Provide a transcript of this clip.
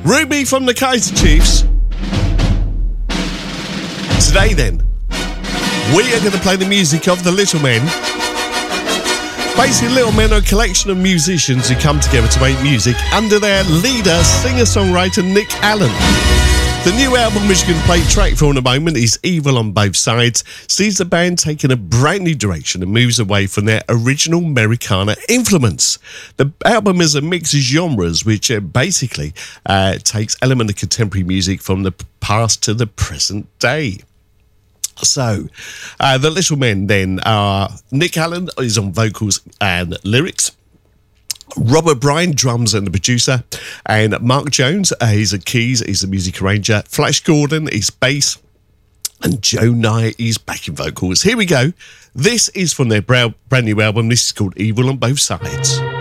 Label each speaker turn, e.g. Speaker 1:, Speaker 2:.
Speaker 1: Ruby from the Kaiser Chiefs. Today then, we are going to play the music of the Little Men. Basically, Little Men are a collection of musicians who come together to make music under their leader, singer-songwriter Nick Allen. The new album, which you can play track for in a moment, is Evil on Both Sides, sees the band taking a brand new direction and moves away from their original Americana influence. The album is a mix of genres, which basically takes elements of contemporary music from the past to the present day. So, the Little Men then are Nick Allen is on vocals and lyrics. Robert Bryan, drums and the producer, and Mark Jones, he's the keys, he's the music arranger. Flash Gordon is bass, and Joe Nye is backing vocals. Here we go. This is from their brand new album. This is called Evil on Both Sides.